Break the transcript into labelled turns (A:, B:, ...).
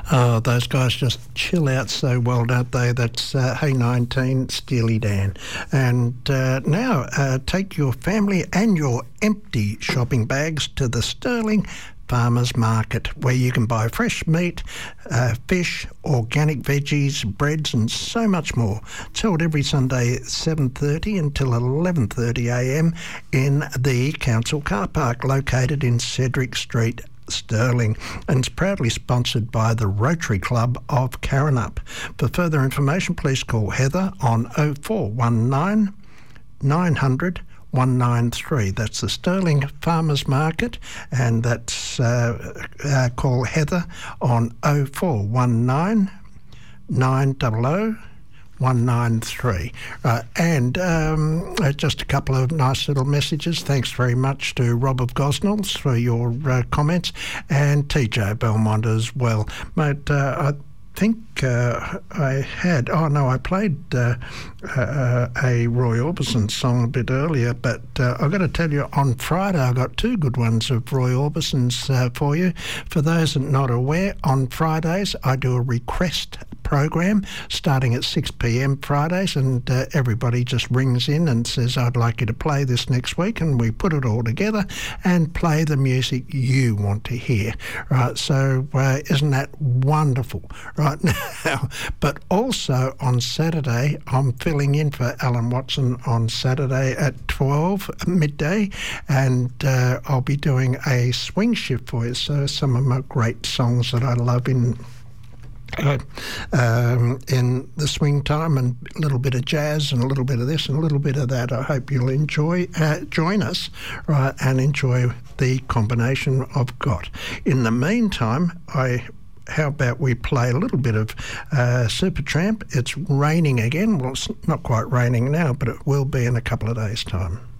A: Oh, those guys just chill out so well, don't they? That's Hey 19, Steely Dan. And now take your family and your empty shopping bags to the Stirling Farmers Market, where you can buy fresh meat, fish, organic veggies, breads and so much more. It's held every Sunday 7:30 until 11:30am in the council car park located in Cedric Street, Stirling, and it's proudly sponsored by the Rotary Club of Karrinyup. For further information, please call Heather on 0419 900 193. That's the Stirling Farmers Market, and that's call Heather on 0419 900 193. And just a couple of nice little messages. Thanks very much to Rob of Gosnells for your comments, and TJ Belmont as well. Mate, I think I played a Roy Orbison song a bit earlier, but I've got to tell you, on Friday I got two good ones of Roy Orbison's for you. For those that are not aware, on Fridays I do a request program starting at 6pm Fridays, and everybody just rings in and says, I'd like you to play this next week, and we put it all together and play the music you want to hear. Right, so isn't that wonderful? Right now, but also on Saturday, I'm filling in for Alan Watson on Saturday at 12 midday, and I'll be doing a swing shift for you. So some of my great songs that I love in the swing time, and a little bit of jazz and a little bit of this and a little bit of that. I hope you'll enjoy, join us, right, and enjoy the combination I've got. In the meantime, how about we play a little bit of Supertramp? It's raining again. Well, it's not quite raining now, but it will be in a couple of days' time.